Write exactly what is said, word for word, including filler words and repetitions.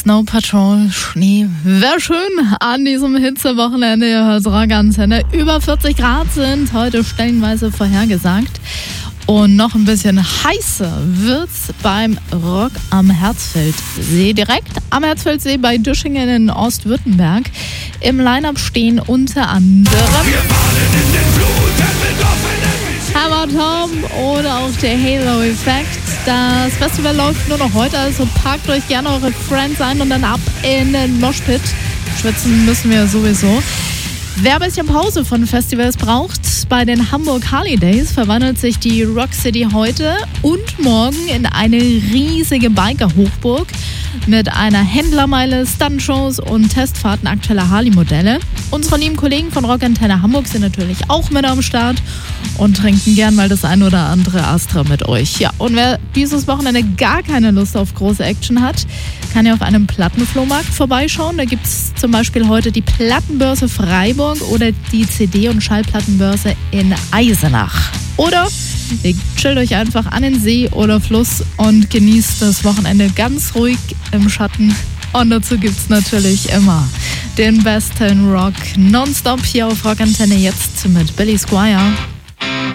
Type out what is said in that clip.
Snow Patrol, Schnee, wäre schön an diesem Hitzewochenende. Ihr hört Rockantenne. Über vierzig Grad sind heute stellenweise vorhergesagt. Und noch ein bisschen heißer wird's beim Rock am Herzfeldsee. Direkt am Herzfeldsee bei Düschingen in Ostwürttemberg. Im Line-Up stehen unter anderem Hammer Tom oder auch der Halo-Effekt. Das Festival läuft nur noch heute, also packt euch gerne eure Friends ein und dann ab in den Moshpit. Schwitzen müssen wir sowieso. Wer ein bisschen Pause von Festivals braucht, bei den Hamburg Harley Days verwandelt sich die Rock City heute und morgen in eine riesige Biker-Hochburg mit einer Händlermeile, Stuntshows und Testfahrten aktueller Harley-Modelle. Unsere lieben Kollegen von Rockantenne Hamburg sind natürlich auch mit am Start und trinken gern mal das ein oder andere Astra mit euch. Ja, und wer dieses Wochenende gar keine Lust auf große Action hat, kann ja auf einem Plattenflohmarkt vorbeischauen. Da gibt es zum Beispiel heute die Plattenbörse Freiburg oder die C D- und Schallplattenbörse in Eisenach. Oder ihr chillt euch einfach an den See oder Fluss und genießt das Wochenende ganz ruhig im Schatten. Und dazu gibt's natürlich immer den besten Rock nonstop hier auf Rockantenne, jetzt mit Billy Squier.